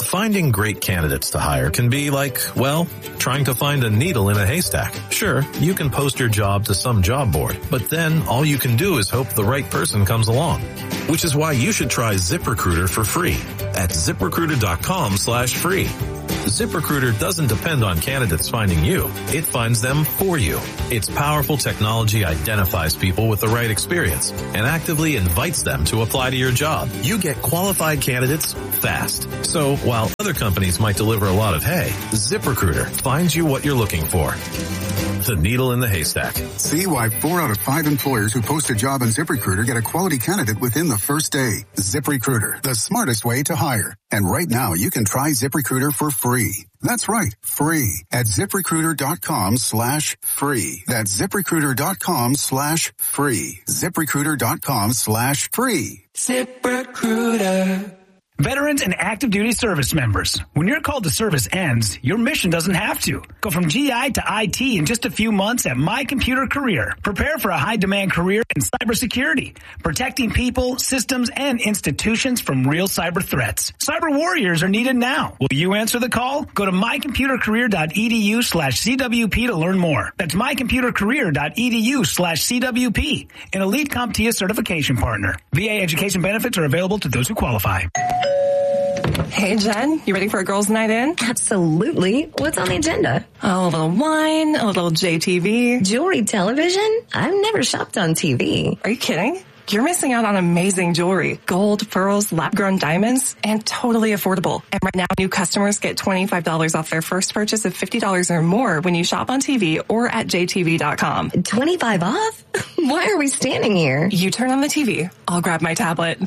Finding great candidates to hire can be like, well, trying to find a needle in a haystack. Sure, you can post your job to some job board, but then all you can do is hope the right person comes along. Which is why you should try ZipRecruiter for free at ZipRecruiter.com/free. ZipRecruiter doesn't depend on candidates finding you. It finds them for you. Its powerful technology identifies people with the right experience and actively invites them to apply to your job. You get qualified candidates fast. So while other companies might deliver a lot of hay, ZipRecruiter finds you what you're looking for. The needle in the haystack. See why 4 out of 5 employers who post a job on ZipRecruiter get a quality candidate within the first day. ZipRecruiter, the smartest way to hire. And right now you can try ZipRecruiter for free. That's right, free at ZipRecruiter.com/free. That's ZipRecruiter.com/free. ZipRecruiter.com/free. ZipRecruiter. Veterans and active duty service members, when your call to service ends, your mission doesn't have to. Go from GI to IT in just a few months at My Computer Career. Prepare for a high-demand career in cybersecurity, protecting people, systems, and institutions from real cyber threats. Cyber warriors are needed now. Will you answer the call? Go to mycomputercareer.edu/CWP to learn more. That's mycomputercareer.edu/CWP, an elite CompTIA certification partner. VA education benefits are available to those who qualify. Hey, Jen, you ready for a girls' night in? Absolutely. What's on the agenda? Oh, a little wine, a little JTV. Jewelry television? I've never shopped on TV. Are you kidding? You're missing out on amazing jewelry. Gold, pearls, lab-grown diamonds, and totally affordable. And right now, new customers get $25 off their first purchase of $50 or more when you shop on TV or at jtv.com. 25 off? Why are we standing here? You turn on the TV. I'll grab my tablet.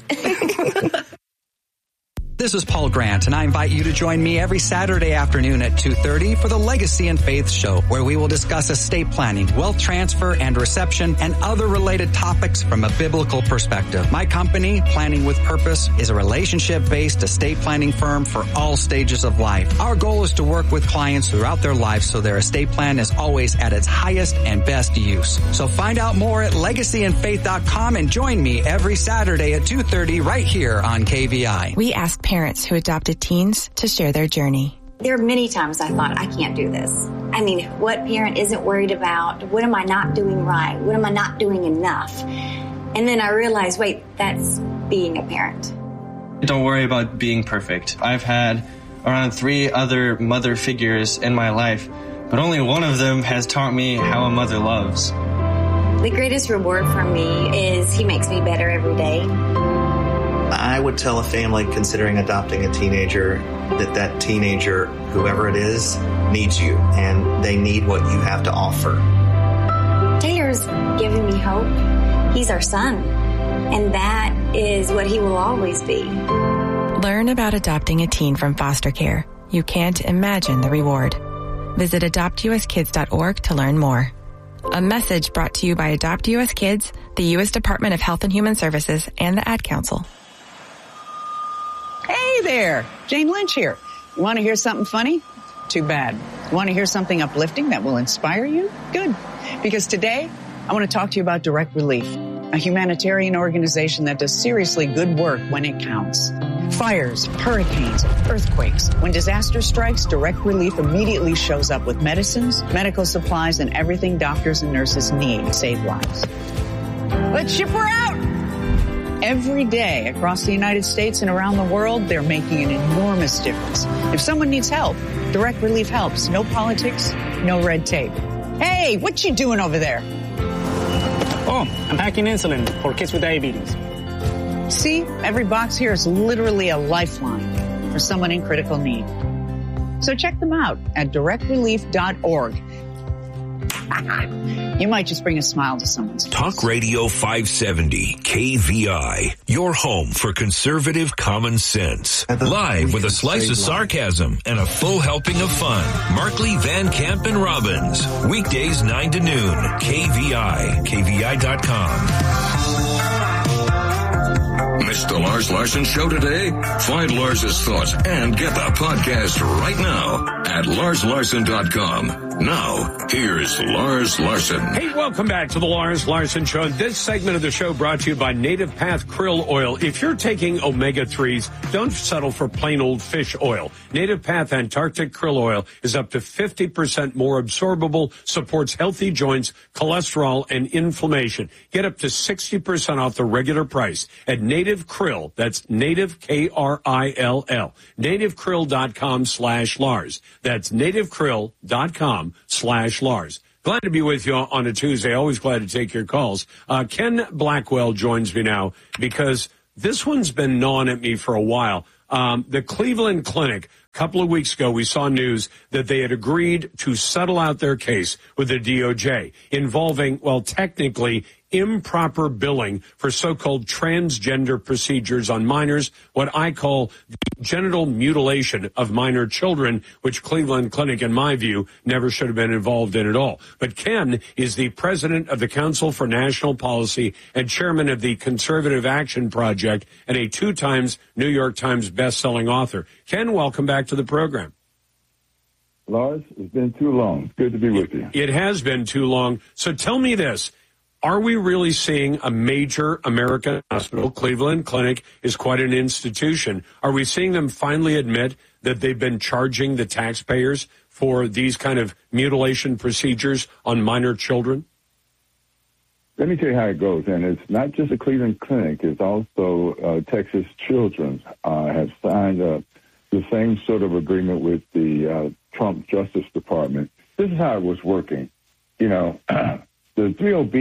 This is Paul Grant, and I invite you to join me every Saturday afternoon at 2:30 for the Legacy and Faith Show, where we will discuss estate planning, wealth transfer and reception, and other related topics from a biblical perspective. My company, Planning with Purpose, is a relationship-based estate planning firm for all stages of life. Our goal is to work with clients throughout their lives so their estate plan is always at its highest and best use. So find out more at legacyandfaith.com and join me every Saturday at 2:30 right here on KVI. We ask parents who adopted teens to share their journey. There are many times I thought, I can't do this. I mean, what parent isn't worried about? What am I not doing right? What am I not doing enough? And then I realized, wait, that's being a parent. Don't worry about being perfect. I've had around 3 other mother figures in my life, but only one of them has taught me how a mother loves. The greatest reward for me is he makes me better every day. I would tell a family considering adopting a teenager that teenager, whoever it is, needs you, and they need what you have to offer. Taylor's giving me hope. He's our son, and that is what he will always be. Learn about adopting a teen from foster care. You can't imagine the reward. Visit adoptuskids.org to learn more. A message brought to you by Adopt U.S. Kids, the U.S. Department of Health and Human Services, and the Ad Council. Hey there, Jane Lynch here. You want to hear something funny? Too bad. You want to hear something uplifting that will inspire you? Good. Because today, I want to talk to you about Direct Relief, a humanitarian organization that does seriously good work when it counts. Fires, hurricanes, earthquakes. When disaster strikes, Direct Relief immediately shows up with medicines, medical supplies, and everything doctors and nurses need to save lives. Let's ship her out! Every day across the United States and around the world, they're making an enormous difference. If someone needs help, Direct Relief helps. No politics, no red tape. Hey, what you doing over there? Oh, I'm packing insulin for kids with diabetes. See, every box here is literally a lifeline for someone in critical need. So check them out at directrelief.org. You might just bring a smile to someone's face. Talk Radio 570, KVI, your home for conservative common sense. Live with a slice of sarcasm and a full helping of fun. Markley, Van Camp, and Robbins. Weekdays 9 to noon. KVI, KVI.com. Missed the Lars Larson Show today? Find Lars's thoughts and get the podcast right now at larslarson.com. Now, here's Lars Larson. Hey, welcome back to the Lars Larson Show. This segment of the show brought to you by Native Path Krill Oil. If you're taking omega-3s, don't settle for plain old fish oil. Native Path Antarctic Krill Oil is up to 50% more absorbable, supports healthy joints, cholesterol, and inflammation. Get up to 60% off the regular price at Native Krill. That's Native, K-R-I-L-L. NativeKrill.com/Lars. That's NativeKrill.com/Lars. Glad to be with you on a Tuesday. Always glad to take your calls. Ken Blackwell joins me now because this one's been gnawing at me for a while. The Cleveland Clinic, a couple of weeks ago, we saw news that they had agreed to settle out their case with the DOJ involving, well, technically improper billing for so-called transgender procedures on minors, what I call the genital mutilation of minor children, which Cleveland Clinic, in my view, never should have been involved in at all. But Ken is the president of the Council for National Policy and chairman of the Conservative Action Project and a 2 times New York Times best-selling author. Ken, welcome back to the program. Lars, it's been too long. It's good to be with you. It has been too long. So tell me this. Are we really seeing a major American hospital? Cleveland Clinic is quite an institution. Are we seeing them finally admit that they've been charging the taxpayers for these kind of mutilation procedures on minor children? Let me tell you how it goes. And it's not just the Cleveland Clinic. It's also Texas Children's have signed the same sort of agreement with the Trump Justice Department. This is how it was working. You know, the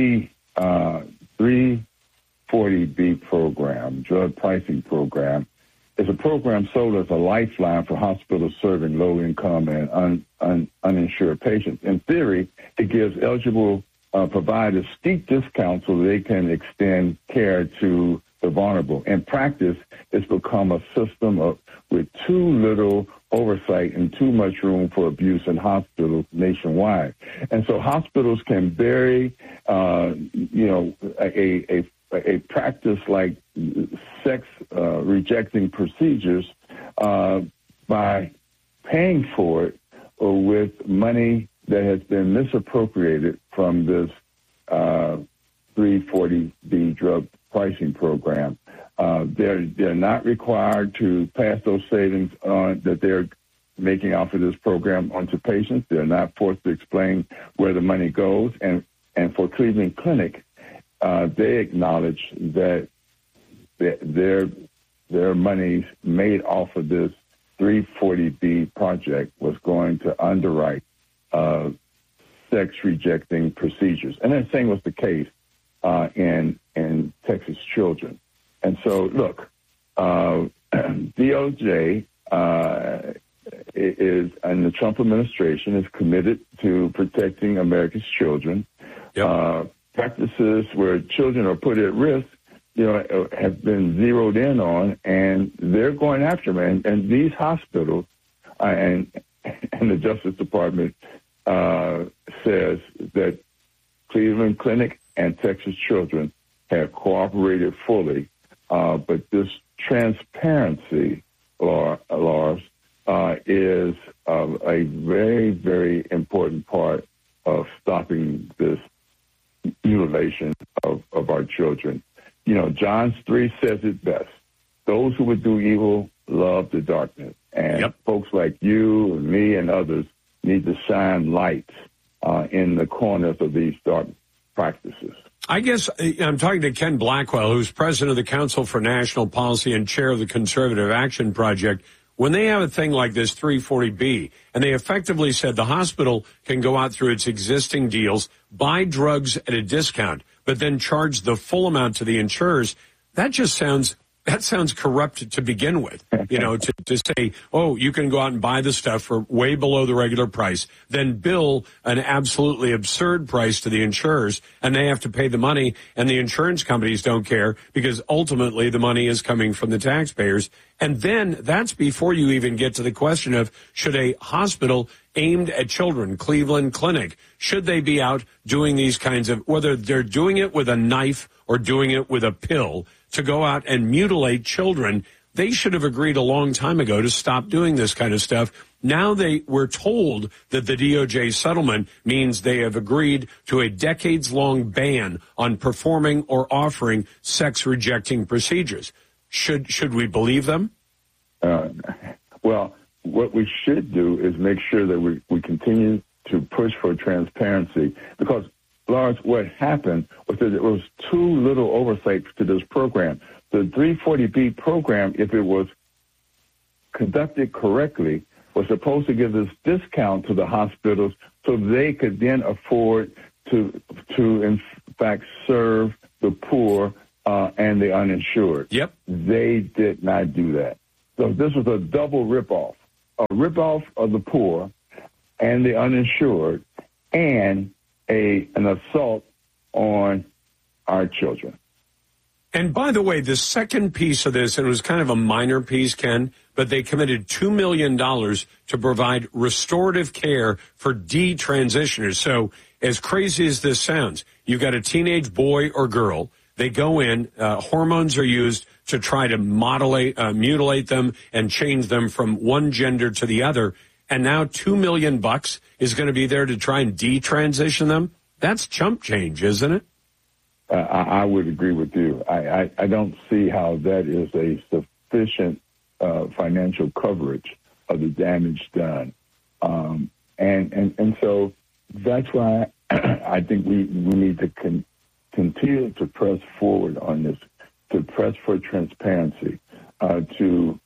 340B program, drug pricing program, is a program sold as a lifeline for hospitals serving low-income and uninsured patients. In theory, it gives eligible providers steep discounts so they can extend care to the vulnerable. In practice, it's become a system with too little oversight and too much room for abuse in hospitals nationwide. And so hospitals can vary, a practice like sex rejecting procedures by paying for it with money that has been misappropriated from this 340B drug pricing program. They're not required to pass those savings on that they're making off of this program onto patients. They're not forced to explain where the money goes. And for Cleveland Clinic, they acknowledge that their monies made off of this 340B project was going to underwrite sex rejecting procedures. And that same was the case in Texas Children. And so, look, DOJ is, and the Trump administration is committed to protecting America's children. Yep. Practices where children are put at risk, have been zeroed in on, and they're going after them. And these hospitals and the Justice Department says that Cleveland Clinic and Texas Children have cooperated fully. But this transparency, Lars, is a very, very important part of stopping this mutilation of our children. John 3 says it best. Those who would do evil love the darkness. And folks like you and me and others need to shine light in the corners of these dark practices. I guess I'm talking to Ken Blackwell, who's president of the Council for National Policy and chair of the Conservative Action Project. When they have a thing like this 340B, and they effectively said the hospital can go out through its existing deals, buy drugs at a discount, but then charge the full amount to the insurers, that sounds corrupt to begin with. To say, oh, you can go out and buy the stuff for way below the regular price, then bill an absolutely absurd price to the insurers, and they have to pay the money, and the insurance companies don't care because ultimately the money is coming from the taxpayers. And then that's before you even get to the question of should a hospital aimed at children, Cleveland Clinic, should they be out doing these kinds of, whether they're doing it with a knife or doing it with a pill, to go out and mutilate children. They should have agreed a long time ago to stop doing this kind of stuff. Now they were told that the DOJ settlement means they have agreed to a decades-long ban on performing or offering sex-rejecting procedures. Should we believe them? Well, what we should do is make sure that we continue to push for transparency, because, Lars, what happened was that there was too little oversight to this program. The 340B program, if it was conducted correctly, was supposed to give this discount to the hospitals so they could then afford to in fact serve the poor and the uninsured. Yep. They did not do that. So this was a double ripoff. A ripoff of the poor and the uninsured, and an assault on our children. And by the way, the second piece of this, and it was kind of a minor piece, Ken, but they committed $2 million to provide restorative care for detransitioners. So as crazy as this sounds, you've got a teenage boy or girl. They go in, hormones are used to try to mutilate them and change them from one gender to the other. And now $2 million is going to be there to try and detransition them. That's chump change, isn't it? I would agree with you. I don't see how that is a sufficient financial coverage of the damage done. And so that's why I think we need to continue to press forward on this, to press for transparency, to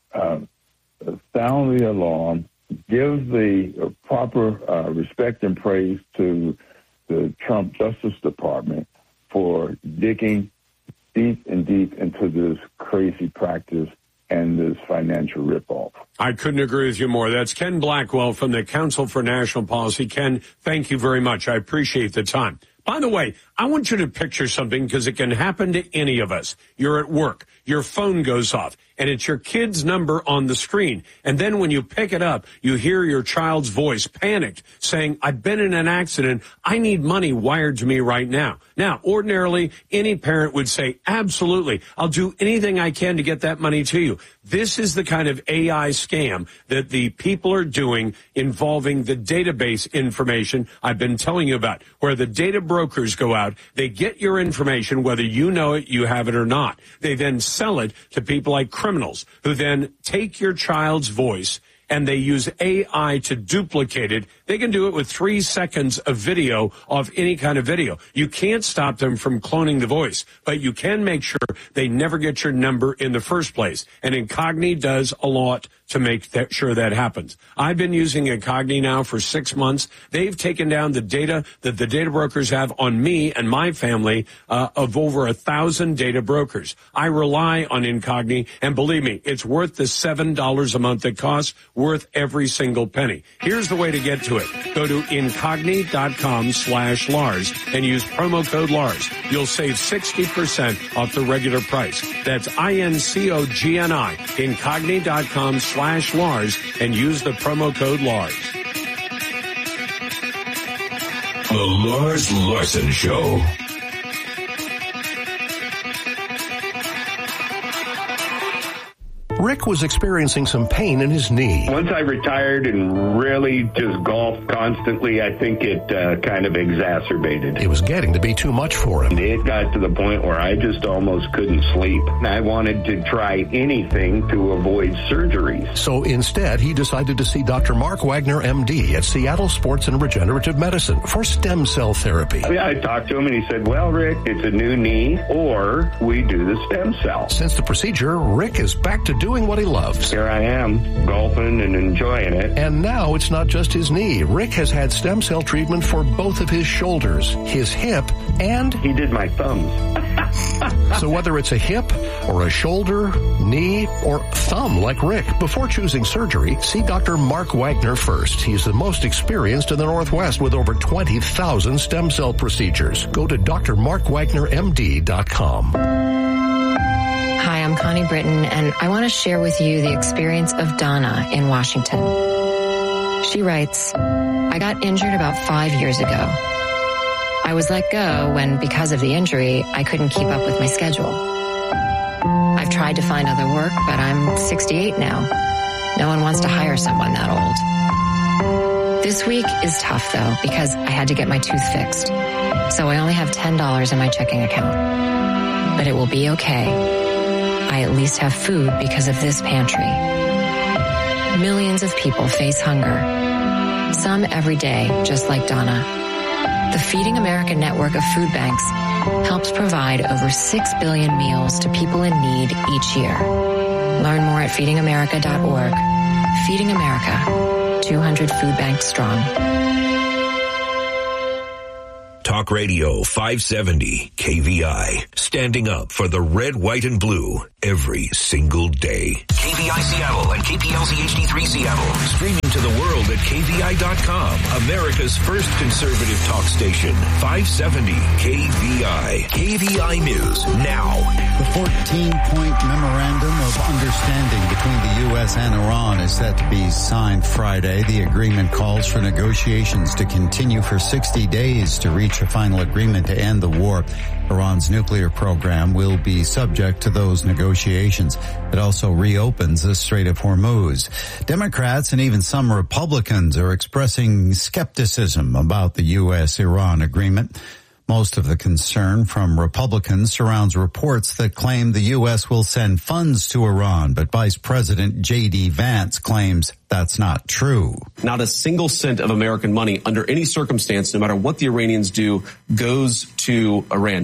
sound the alarm, give the proper respect and praise to the Trump Justice Department for digging deep into this crazy practice and this financial ripoff. I couldn't agree with you more. That's Ken Blackwell from the Council for National Policy. Ken, thank you very much. I appreciate the time. By the way, I want you to picture something, because it can happen to any of us. You're at work, your phone goes off, and it's your kid's number on the screen. And then when you pick it up, you hear your child's voice, panicked, saying, I've been in an accident. I need money wired to me right now. Now, ordinarily, any parent would say, absolutely, I'll do anything I can to get that money to you. This is the kind of AI scam that the people are doing involving the database information I've been telling you about, where the data brokers go out, they get your information, whether you know it, you have it or not. They then sell it to people like criminals, who then take your child's voice and they use AI to duplicate it. They can do it with 3 seconds of video of any kind of video. You can't stop them from cloning the voice, but you can make sure they never get your number in the first place. And Incogni does a lot to make sure that happens. I've been using Incogni now for 6 months. They've taken down the data that the data brokers have on me and my family of over 1,000 data brokers. I rely on Incogni, and believe me, it's worth the $7 a month it costs, worth every single penny. Here's the way to get to it. Go to Incogni.com/Lars and use promo code Lars. You'll save 60% off the regular price. That's INCOGNI, Incogni.com/Lars, and use the promo code Lars. The Lars Larson Show. Rick was experiencing some pain in his knee. Once I retired and really just golfed constantly, I think it kind of exacerbated. It was getting to be too much for him. It got to the point where I just almost couldn't sleep. I wanted to try anything to avoid surgeries. So instead, he decided to see Dr. Mark Wagner, MD, at Seattle Sports and Regenerative Medicine for stem cell therapy. Yeah, I talked to him and he said, well, Rick, it's a new knee, or we do the stem cell. Since the procedure, Rick is back to doing what he loves. Here I am, golfing and enjoying it. And now it's not just his knee. Rick has had stem cell treatment for both of his shoulders, his hip, and... he did my thumbs. So whether it's a hip or a shoulder, knee, or thumb like Rick, before choosing surgery, see Dr. Mark Wagner first. He's the most experienced in the Northwest with over 20,000 stem cell procedures. Go to drmarkwagnermd.com. Hi, I'm Connie Britton, and I want to share with you the experience of Donna in Washington. She writes, I got injured about 5 years ago. I was let go when, because of the injury, I couldn't keep up with my schedule. I've tried to find other work, but I'm 68 now. No one wants to hire someone that old. This week is tough, though, because I had to get my tooth fixed. So I only have $10 in my checking account. But it will be okay. I at least have food because of this pantry. Millions of people face hunger. Some every day, just like Donna. The Feeding America network of food banks helps provide over 6 billion meals to people in need each year. Learn more at feedingamerica.org. Feeding America, 200 food banks strong. Talk Radio 570 KVI. Standing up for the red, white, and blue every single day. KVI Seattle and KPLZ HD3 Seattle. Streaming to the world at KVI.com. America's first conservative talk station. 570 KVI. KVI News now. The 14-point memorandum of understanding between the U.S. and Iran is set to be signed Friday. The agreement calls for negotiations to continue for 60 days to reach a final agreement to end the war. Iran's nuclear program will be subject to those negotiations. It also reopens the Strait of Hormuz. Democrats and even some Republicans are expressing skepticism about the U.S.-Iran agreement. Most of the concern from Republicans surrounds reports that claim the U.S. will send funds to Iran, but Vice President J.D. Vance claims that's not true. Not a single cent of American money under any circumstance, no matter what the Iranians do, goes to Iran.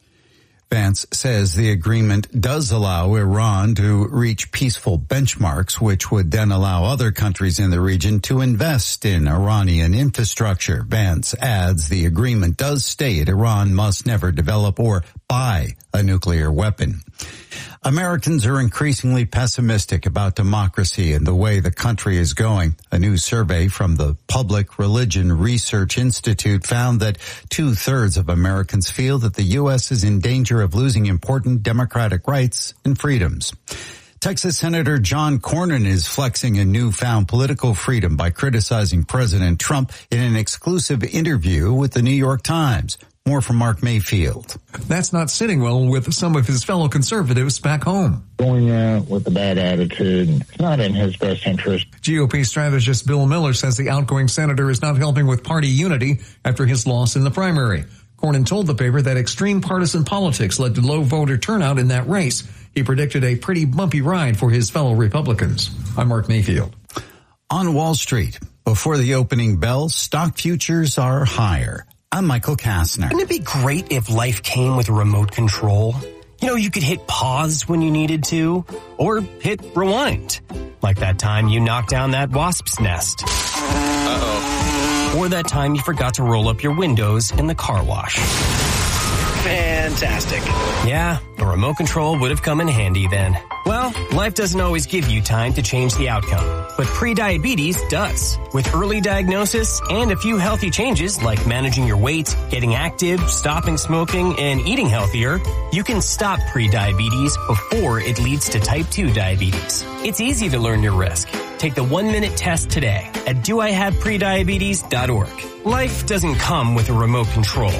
Vance says the agreement does allow Iran to reach peaceful benchmarks, which would then allow other countries in the region to invest in Iranian infrastructure. Vance adds the agreement does state Iran must never develop or buy a nuclear weapon. Americans are increasingly pessimistic about democracy and the way the country is going. A new survey from the Public Religion Research Institute found that 2/3 of Americans feel that the U.S. is in danger of losing important democratic rights and freedoms. Texas Senator John Cornyn is flexing a newfound political freedom by criticizing President Trump in an exclusive interview with the New York Times. More from Mark Mayfield. That's not sitting well with some of his fellow conservatives back home. Going out with a bad attitude, it's not in his best interest. GOP strategist Bill Miller says the outgoing senator is not helping with party unity after his loss in the primary. Cornyn told the paper that extreme partisan politics led to low voter turnout in that race. He predicted a pretty bumpy ride for his fellow Republicans. I'm Mark Mayfield. On Wall Street, before the opening bell, stock futures are higher. I'm Michael Kastner. Wouldn't it be great if life came with a remote control? You know, you could hit pause when you needed to, or hit rewind. Like that time you knocked down that wasp's nest. Uh-oh. Or that time you forgot to roll up your windows in the car wash. Fantastic. Yeah, a remote control would have come in handy then. Well, life doesn't always give you time to change the outcome, but prediabetes does. With early diagnosis and a few healthy changes like managing your weight, getting active, stopping smoking, and eating healthier, you can stop prediabetes before it leads to type 2 diabetes. It's easy to learn your risk. Take the 1-minute test today at doihaveprediabetes.org. Life doesn't come with a remote control.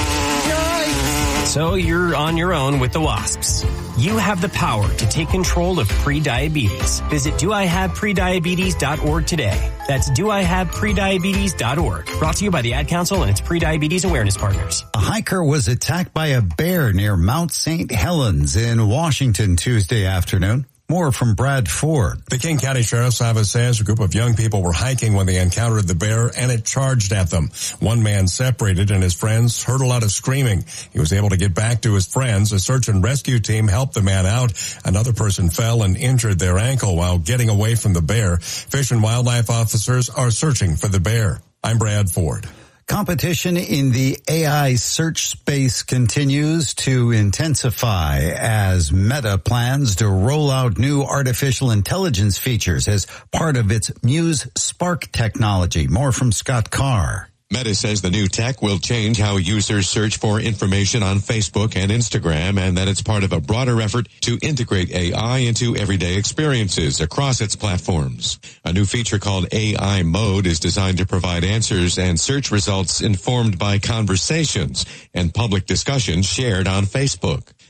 So you're on your own with the wasps. You have the power to take control of prediabetes. Visit doihaveprediabetes.org today. That's doihaveprediabetes.org. Brought to you by the Ad Council and its prediabetes awareness partners. A hiker was attacked by a bear near Mount St. Helens in Washington Tuesday afternoon. More from Brad Ford. The King County Sheriff's Office says a group of young people were hiking when they encountered the bear and it charged at them. One man separated and his friends heard a lot of screaming. He was able to get back to his friends. A search and rescue team helped the man out. Another person fell and injured their ankle while getting away from the bear. Fish and Wildlife officers are searching for the bear. I'm Brad Ford. Competition in the AI search space continues to intensify as Meta plans to roll out new artificial intelligence features as part of its Muse Spark technology. More from Scott Carr. Meta says the new tech will change how users search for information on Facebook and Instagram, and that it's part of a broader effort to integrate AI into everyday experiences across its platforms. A new feature called AI Mode is designed to provide answers and search results informed by conversations and public discussions shared on Facebook.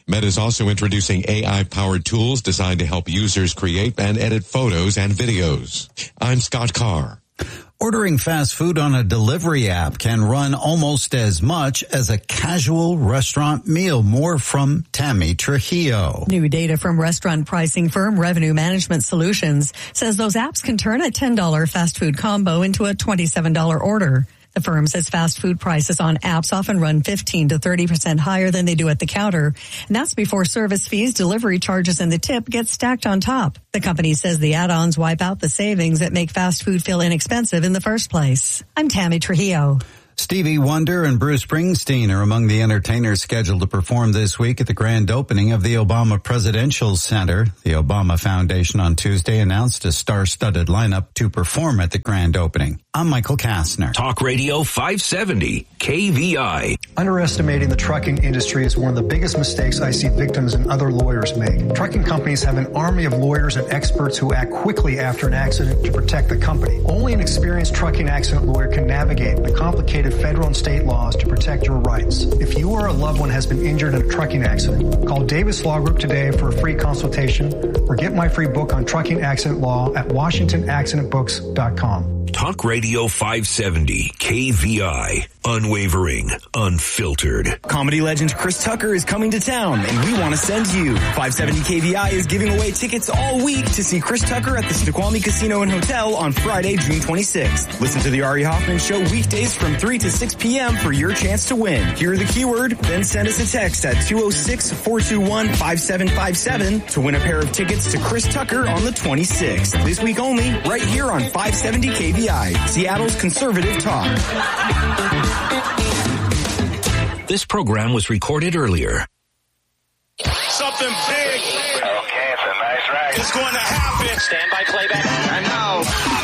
Meta is also introducing AI-powered tools designed to help users create and edit photos and videos. I'm Scott Carr. Ordering fast food on a delivery app can run almost as much as a casual restaurant meal. More from Tammy Trujillo. New data from restaurant pricing firm Revenue Management Solutions says those apps can turn a $10 fast food combo into a $27 order. The firm says fast food prices on apps often run 15 to 30% higher than they do at the counter. And that's before service fees, delivery charges, and the tip get stacked on top. The company says the add-ons wipe out the savings that make fast food feel inexpensive in the first place. I'm Tammy Trujillo. Stevie Wonder and Bruce Springsteen are among the entertainers scheduled to perform this week at the grand opening of the Obama Presidential Center. The Obama Foundation on Tuesday announced a star-studded lineup to perform at the grand opening. I'm Michael Kastner. Talk Radio 570, KVI. Underestimating the trucking industry is one of the biggest mistakes I see victims and other lawyers make. Trucking companies have an army of lawyers and experts who act quickly after an accident to protect the company. Only an experienced trucking accident lawyer can navigate the complicated federal and state laws to protect your rights. If you or a loved one has been injured in a trucking accident, call Davis Law Group today for a free consultation or get my free book on trucking accident law at WashingtonAccidentBooks.com. Talk Radio 570, KVI. Unwavering, unfiltered. Comedy legend Chris Tucker is coming to town, and we want to send you. 570 KVI is giving away tickets all week to see Chris Tucker at the Snoqualmie Casino and Hotel on Friday, June 26th. Listen to the Ari Hoffman Show weekdays from 3 to 6 p.m. for your chance to win. Hear the keyword, then send us a text at 206-421-5757 to win a pair of tickets to Chris Tucker on the 26th. This week only, right here on 570 KVI, Seattle's conservative talk. This program was recorded earlier. Something big. Okay, it's a nice ride. It's going to happen. Stand by playback. And now,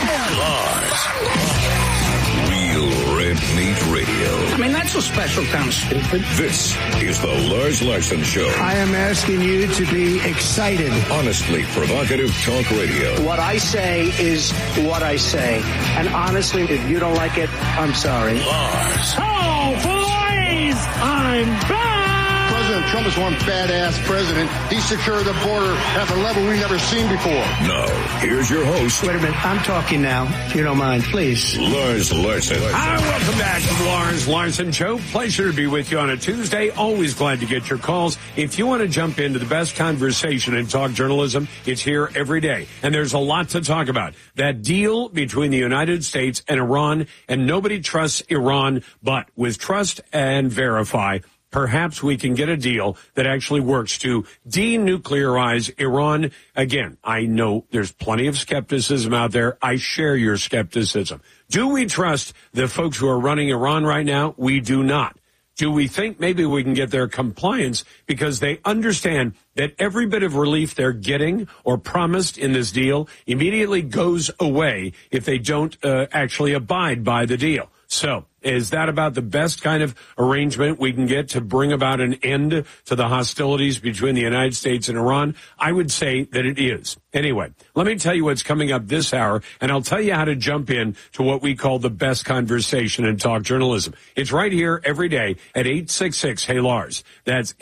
Real Red Meat Radio. I mean, that's a special kind of stupid. This is the Lars Larson Show. I am asking you to be excited. Honestly provocative talk radio. What I say is what I say. And honestly, if you don't like it, I'm sorry. Lars. Oh, boys! I'm back! President Trump is one badass president. He secured the border at a level we've never seen before. Now, here's your host. Wait a minute. I'm talking now, if you don't mind, please. Lars Larson. Hi, welcome back to the Lars Larson Show. Pleasure to be with you on a Tuesday. Always glad to get your calls. If you want to jump into the best conversation in talk journalism, it's here every day. And there's a lot to talk about. That deal between the United States and Iran, and nobody trusts Iran, but with Trust and Verify, perhaps we can get a deal that actually works to denuclearize Iran. Again, I know there's plenty of skepticism out there. I share your skepticism. Do we trust the folks who are running Iran right now? We do not. Do we think maybe we can get their compliance because they understand that every bit of relief they're getting or promised in this deal immediately goes away if they don't actually abide by the deal? So, is that about the best kind of arrangement we can get to bring about an end to the hostilities between the United States and Iran? I would say that it is. Anyway, let me tell you what's coming up this hour, and I'll tell you how to jump in to what we call the best conversation in talk journalism. It's right here every day at 866-HEY-LARS. That's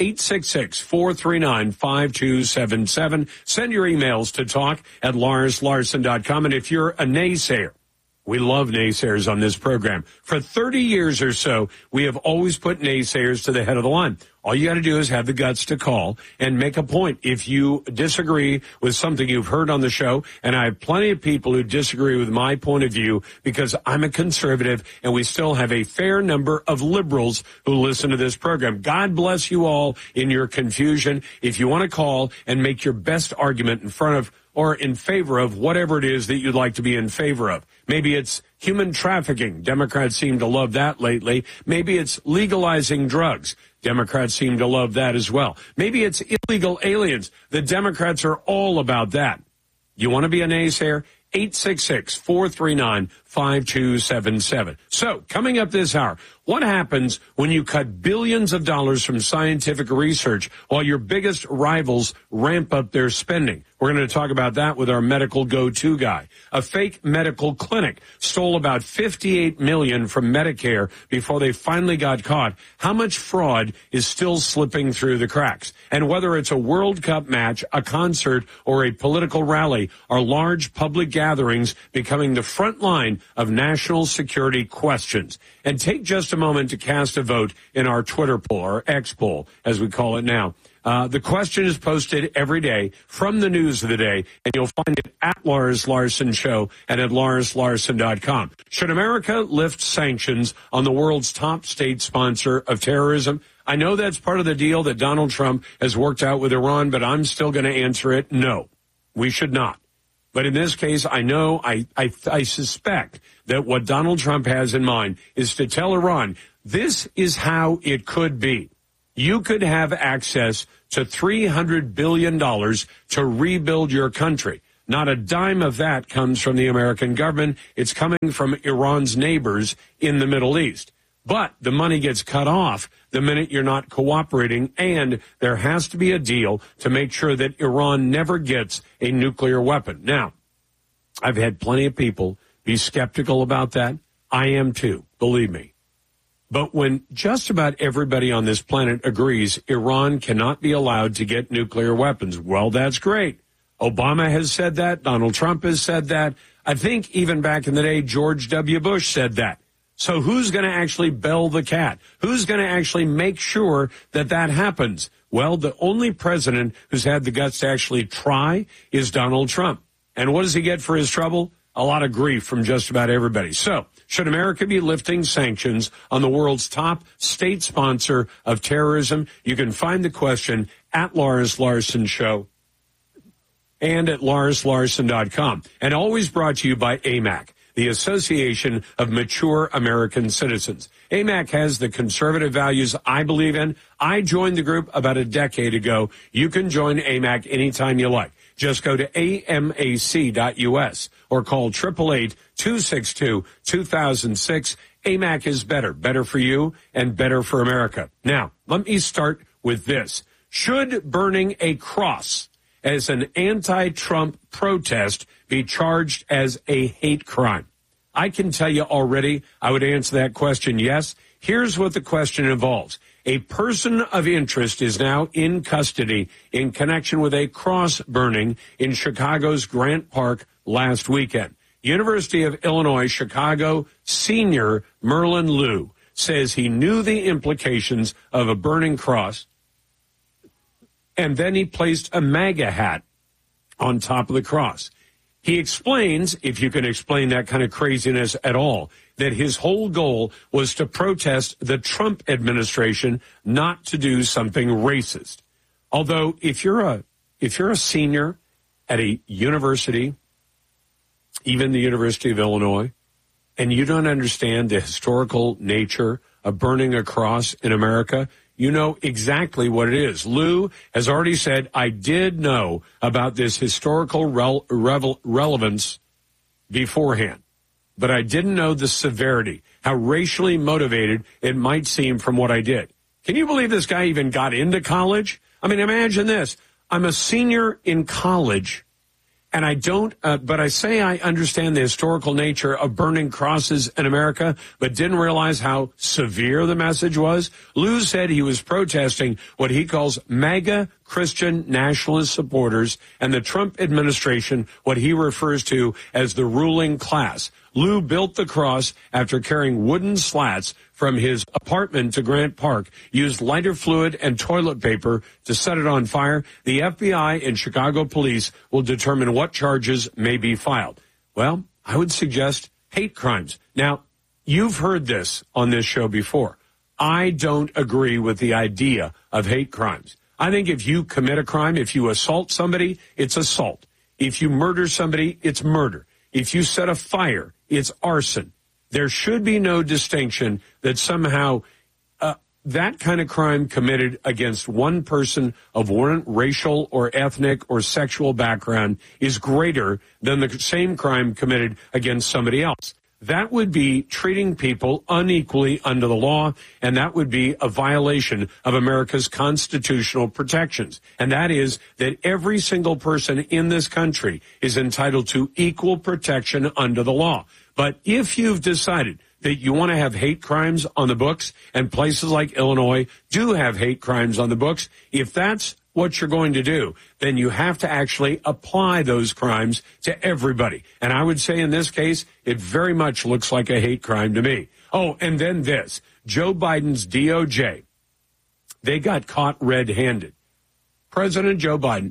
866-439-5277. Send your emails to talk@LarsLarson.com, and if you're a naysayer, we love naysayers on this program. For 30 years or so, we have always put naysayers to the head of the line. All you got to do is have the guts to call and make a point. If you disagree with something you've heard on the show, and I have plenty of people who disagree with my point of view because I'm a conservative, and we still have a fair number of liberals who listen to this program. God bless you all in your confusion. If you want to call and make your best argument in front of or in favor of whatever it is that you'd like to be in favor of. Maybe it's human trafficking. Democrats seem to love that lately. Maybe it's legalizing drugs. Democrats seem to love that as well. Maybe it's illegal aliens. The Democrats are all about that. You want to be a naysayer? 866-439-5277. So, coming up this hour, what happens when you cut billions of dollars from scientific research while your biggest rivals ramp up their spending? We're going to talk about that with our medical go-to guy. A fake medical clinic stole about $58 million from Medicare before they finally got caught. How much fraud is still slipping through the cracks? And whether it's a World Cup match, a concert, or a political rally, are large public gatherings becoming the front line of national security questions? And take just a moment to cast a vote in our Twitter poll, or X poll, as we call it now. The question is posted every day from the news of the day, and you'll find it at Lars Larson Show and at LarsLarson.com. Should America lift sanctions on the world's top state sponsor of terrorism? I know that's part of the deal that Donald Trump has worked out with Iran, but I'm still going to answer it. No, we should not. But in this case, I know, I suspect that what Donald Trump has in mind is to tell Iran, this is how it could be. You could have access to $300 billion to rebuild your country. Not a dime of that comes from the American government. It's coming from Iran's neighbors in the Middle East. But the money gets cut off the minute you're not cooperating, and there has to be a deal to make sure that Iran never gets a nuclear weapon. Now, I've had plenty of people be skeptical about that. I am too, believe me. But when just about everybody on this planet agrees Iran cannot be allowed to get nuclear weapons, well, that's great. Obama has said that. Donald Trump has said that. I think even back in the day, George W. Bush said that. So who's going to actually bell the cat? Who's going to actually make sure that that happens? Well, the only president who's had the guts to actually try is Donald Trump. And what does he get for his trouble? A lot of grief from just about everybody. So, should America be lifting sanctions on the world's top state sponsor of terrorism? You can find the question at Lars Larson Show and at LarsLarson.com. And always brought to you by AMAC, the Association of Mature American Citizens. AMAC has the conservative values I believe in. I joined the group about a decade ago. You can join AMAC anytime you like. Just go to amac.us or call 888-262-2006. AMAC is better. Better for you and better for America. Now, let me start with this. Should burning a cross as an anti-Trump protest be charged as a hate crime? I can tell you already, I would answer that question yes. Here's what the question involves. A person of interest is now in custody in connection with a cross burning in Chicago's Grant Park last weekend. University of Illinois Chicago senior Merlin Liu says he knew the implications of a burning cross, and then he placed a MAGA hat on top of the cross. He explains, if you can explain that kind of craziness at all, that his whole goal was to protest the Trump administration, not to do something racist. Although if you're a senior at a university, even the University of Illinois, and you don't understand the historical nature of burning a cross in America, you know exactly what it is. Lou has already said, I did know about this historical relevance beforehand, but I didn't know the severity, how racially motivated it might seem from what I did. Can you believe this guy even got into college? I mean, imagine this. I'm a senior in college, and I don't, but I say I understand the historical nature of burning crosses in America, but didn't realize how severe the message was. Lou said he was protesting what he calls MAGA Christian nationalist supporters and the Trump administration, what he refers to as the ruling class. Lou built the cross after carrying wooden slats from his apartment to Grant Park, used lighter fluid and toilet paper to set it on fire. The FBI and Chicago police will determine what charges may be filed. Well, I would suggest hate crimes. Now, you've heard this on this show before. I don't agree with the idea of hate crimes. I think if you commit a crime, if you assault somebody, it's assault. If you murder somebody, it's murder. If you set a fire, it's arson. There should be no distinction that somehow that kind of crime committed against one person of one racial or ethnic or sexual background is greater than the same crime committed against somebody else. that would be treating people unequally under the law, and that would be a violation of America's constitutional protections. And that is that every single person in this country is entitled to equal protection under the law. But if you've decided that you want to have hate crimes on the books, and places like Illinois do have hate crimes on the books, if that's what you're going to do, then you have to actually apply those crimes to everybody. And I would say in this case, it very much looks like a hate crime to me. Oh, and then this, Joe Biden's DOJ, they got caught red-handed. President Joe Biden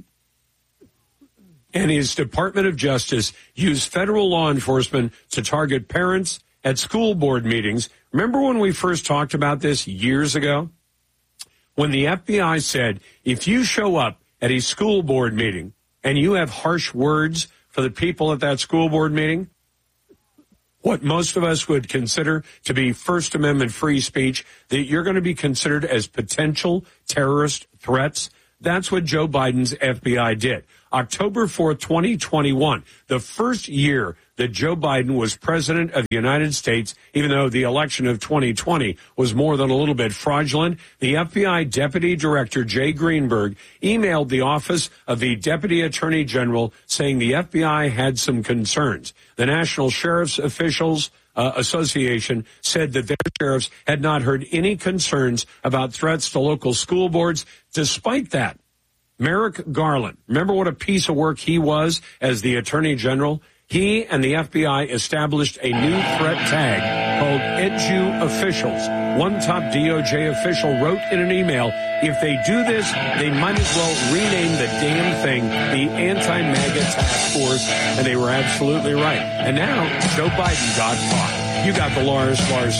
and his Department of Justice used federal law enforcement to target parents at school board meetings. Remember when we first talked about this years ago? When the FBI said, if you show up at a school board meeting and you have harsh words for the people at that school board meeting, what most of us would consider to be First Amendment free speech, that you're going to be considered as potential terrorist threats. That's what Joe Biden's FBI did. October 4th, 2021, the first year that Joe Biden was president of the United States, even though the election of 2020 was more than a little bit fraudulent, the FBI Deputy Director Jay Greenberg emailed the Office of the Deputy Attorney General saying the FBI had some concerns. The National Sheriff's Officials Association said that their sheriffs had not heard any concerns about threats to local school boards. Despite that, Merrick Garland, remember what a piece of work he was as the Attorney General? He and the FBI established a new threat tag called Edu Officials. One top DOJ official wrote in an email, if they do this, they might as well rename the damn thing the Anti-MAGA Task Force, and they were absolutely right. And now Joe Biden got caught. You got the Lars